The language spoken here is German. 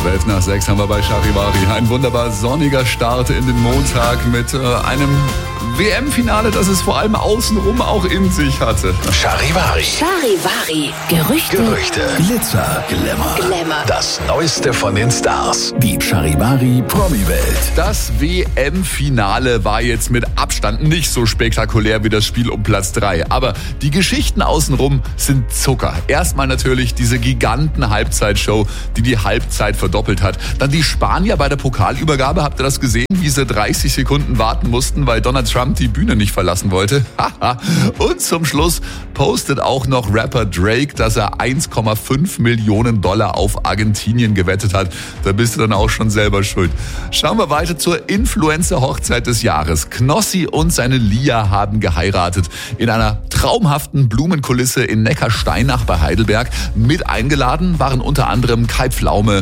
12:12 haben wir bei Charivari. Ein wunderbar sonniger Start in den Montag mit einem WM-Finale, das es vor allem außenrum auch in sich hatte. Charivari. Charivari. Gerüchte. Glitzer. Glamour. Das Neueste von den Stars. Die Charivari Promi-Welt. Das WM-Finale war jetzt mit Abstand nicht so spektakulär wie das Spiel um Platz 3. Aber die Geschichten außenrum sind Zucker. Erstmal natürlich diese Giganten-Halbzeitshow, die Halbzeit verdoppelt hat. Dann die Spanier bei der Pokalübergabe. Habt ihr das gesehen, wie sie 30 Sekunden warten mussten, weil Donald Trump die Bühne nicht verlassen wollte? Und zum Schluss postet auch noch Rapper Drake, dass er 1,5 Millionen Dollar auf Argentinien gewettet hat. Da bist du dann auch schon selber schuld. Schauen wir weiter zur Influencer-Hochzeit des Jahres. Knossi und seine Lia haben geheiratet in einer traumhaften Blumenkulisse in Neckarsteinach bei Heidelberg. Mit eingeladen waren unter anderem Kai Pflaume,